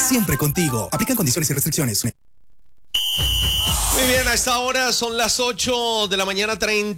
siempre contigo. Aplican condiciones y restricciones. Muy bien, a esta hora son las 8 de la mañana,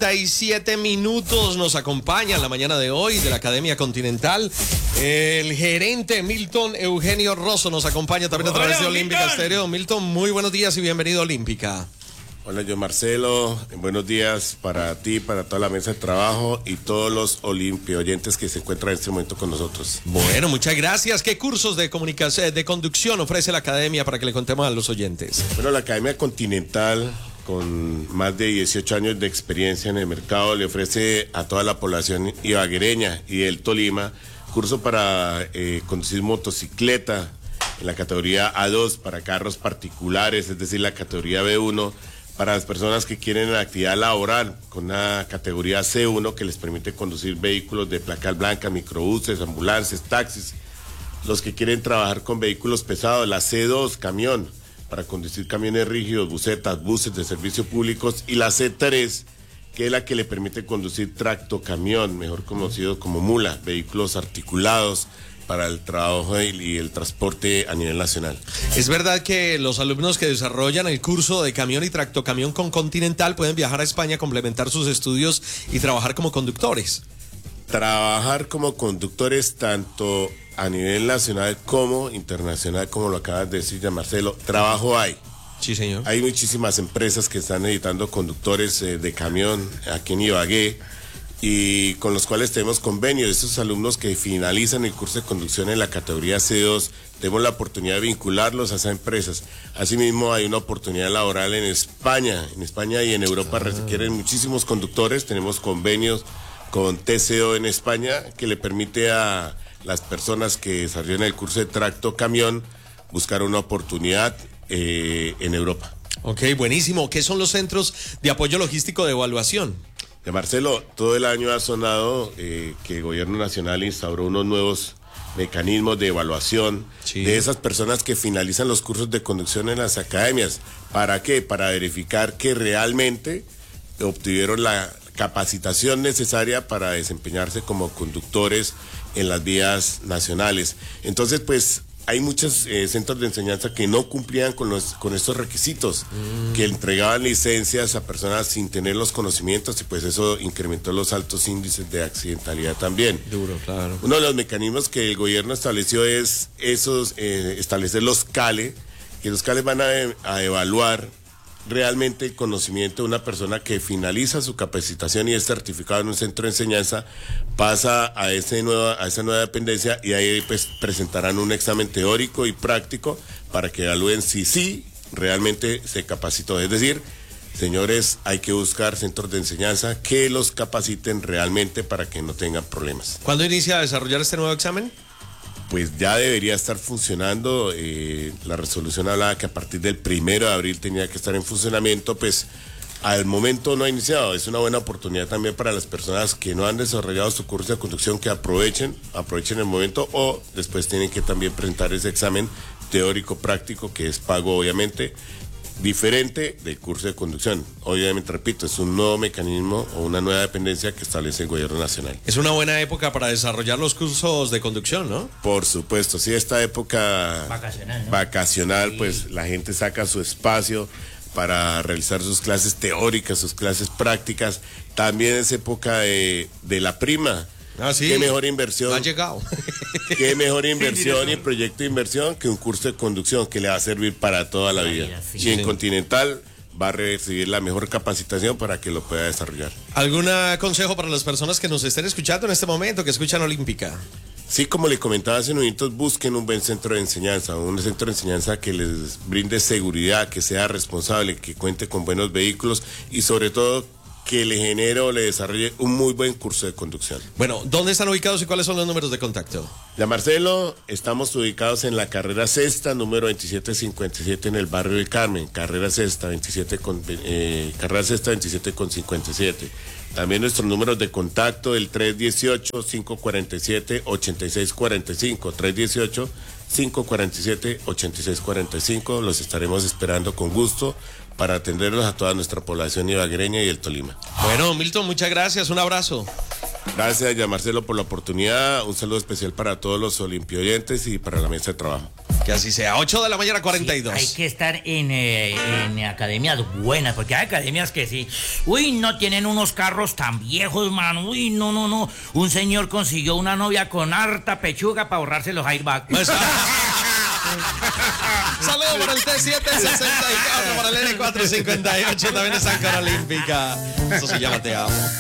37 minutos. Nos acompaña en la mañana de hoy de la Academia Continental el gerente Milton Eugenio Rosso. Nos acompaña también a través de Olímpica Estéreo. Milton, muy buenos días y bienvenido a Olímpica. Hola, yo Marcelo, buenos días para ti, para toda la mesa de trabajo y todos los oyentes que se encuentran en este momento con nosotros. Bueno, muchas gracias. ¿Qué cursos de comunicación, de conducción ofrece la Academia para que le contemos a los oyentes? Bueno, la Academia Continental, con más de 18 años de experiencia en el mercado, le ofrece a toda la población ibaguereña y del Tolima curso para conducir motocicleta en la categoría A2 para carros particulares, es decir, la categoría B1, para las personas que quieren actividad laboral con una categoría C1 que les permite conducir vehículos de placa blanca, microbuses, ambulancias, taxis. Los que quieren trabajar con vehículos pesados, la C2, camión, para conducir camiones rígidos, busetas, buses de servicio públicos, y la C3, que es la que le permite conducir tractocamión, mejor conocido como mula, vehículos articulados para el trabajo y el transporte a nivel nacional. ¿Es verdad que los alumnos que desarrollan el curso de camión y tractocamión con Continental pueden viajar a España, complementar sus estudios y trabajar como conductores? Trabajar como conductores tanto a nivel nacional como internacional, como lo acabas de decir ya, Marcelo, trabajo hay. Sí, señor. Hay muchísimas empresas que están necesitando conductores de camión aquí en Ibagué, y con los cuales tenemos convenio. Estos alumnos que finalizan el curso de conducción en la categoría C2, tenemos la oportunidad de vincularlos a esas empresas. Asimismo, hay una oportunidad laboral en España y en Europa requieren muchísimos conductores. Tenemos convenios con TCO en España que le permite a las personas que desarrollan el curso de tracto camión buscar una oportunidad en Europa. Ok, buenísimo. ¿Qué son los centros de apoyo logístico de evaluación? Ya, Marcelo, todo el año ha sonado que el gobierno nacional instauró unos nuevos mecanismos de evaluación de esas personas que finalizan los cursos de conducción en las academias. ¿Para qué? Para verificar que realmente obtuvieron la capacitación necesaria para desempeñarse como conductores en las vías nacionales. Entonces, pues, hay muchos centros de enseñanza que no cumplían con estos requisitos, que entregaban licencias a personas sin tener los conocimientos, y pues eso incrementó los altos índices de accidentalidad también. Duro, claro. Uno de los mecanismos que el gobierno estableció es establecer los CALE, que los CALE van a evaluar realmente el conocimiento de una persona que finaliza su capacitación y es certificado en un centro de enseñanza, pasa a esa nueva dependencia, y ahí pues presentarán un examen teórico y práctico para que evalúen si sí realmente se capacitó. Es decir, señores, hay que buscar centros de enseñanza que los capaciten realmente para que no tengan problemas. ¿Cuándo inicia a desarrollar este nuevo examen? Pues ya debería estar funcionando. La resolución hablaba que a partir del 1 de abril tenía que estar en funcionamiento, pues al momento no ha iniciado. Es una buena oportunidad también para las personas que no han desarrollado su curso de conducción, que aprovechen el momento, o después tienen que también presentar ese examen teórico práctico, que es pago obviamente, diferente del curso de conducción. Obviamente, repito, es un nuevo mecanismo o una nueva dependencia que establece el gobierno nacional. Es una buena época para desarrollar los cursos de conducción, ¿no? Por supuesto, sí, esta época vacacional, sí, pues la gente saca su espacio para realizar sus clases teóricas, sus clases prácticas. También es época de la prima. Ah, sí. Qué mejor inversión. Ha llegado. Qué mejor inversión y proyecto de inversión que un curso de conducción que le va a servir para toda la vida. Sí. Y en Continental va a recibir la mejor capacitación para que lo pueda desarrollar. ¿Algún consejo para las personas que nos estén escuchando en este momento, que escuchan Olímpica? Sí, como le comentaba hace unos minutos, busquen un buen centro de enseñanza, un centro de enseñanza que les brinde seguridad, que sea responsable, que cuente con buenos vehículos y sobre todo que le genere o le desarrolle un muy buen curso de conducción. Bueno, ¿dónde están ubicados y cuáles son los números de contacto? Ya, Marcelo, estamos ubicados en la carrera sexta, número 2757, en el barrio del Carmen, carrera sexta 27 con 57. También nuestros números de contacto, el 318-547-8645, 318-547-8645, los estaremos esperando con gusto para atenderlos a toda nuestra población ibaguereña y el Tolima. Bueno, Milton, muchas gracias, un abrazo. Gracias, ya Marcelo, por la oportunidad, un saludo especial para todos los olimpioyentes y para la mesa de trabajo. Que así sea. 8 de la mañana, 42. Hay que estar en academias buenas, porque hay academias que sí. Uy, no tienen unos carros tan viejos, mano. Uy, no. Un señor consiguió una novia con harta pechuga para ahorrarse los airbags. Saludos para el T764, para el N458, también es San Olímpica. Eso se llama Te Amo.